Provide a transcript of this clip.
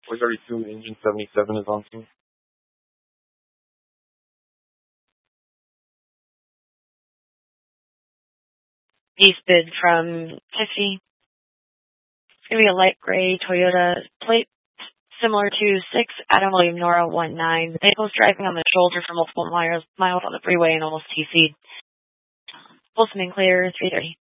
432, engine 77 is on scene. Eastbid from Tiffany. It's going to be a light gray Toyota plate similar to 6 Adam William Nora 19. The vehicle's driving on the shoulder for multiple miles on the freeway and almost TC'd. Wilson and clear 330.